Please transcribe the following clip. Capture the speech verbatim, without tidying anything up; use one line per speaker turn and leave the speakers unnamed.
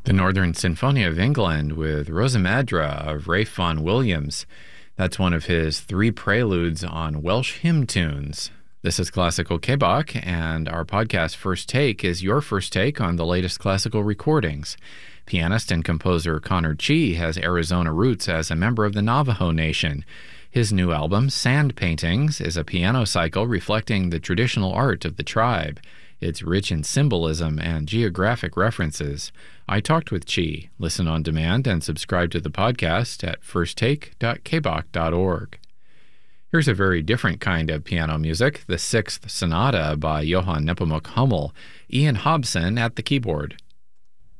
The Northern Sinfonia of England with Rosamadra of Ralph Vaughan Williams. That's one of his three preludes on Welsh hymn tunes. This is Classical K-Bach, and our podcast First Take is your first take on the latest classical recordings. Pianist and composer Conor Cheek has Arizona roots as a member of the Navajo Nation. His new album, Sand Paintings, is a piano cycle reflecting the traditional art of the tribe. It's rich in symbolism and geographic references. I talked with Cheek. Listen on demand and subscribe to the podcast at first take dot k bach dot org. Here's a very different kind of piano music, the Sixth Sonata by Johann Nepomuk Hummel, Ian Hobson at the keyboard.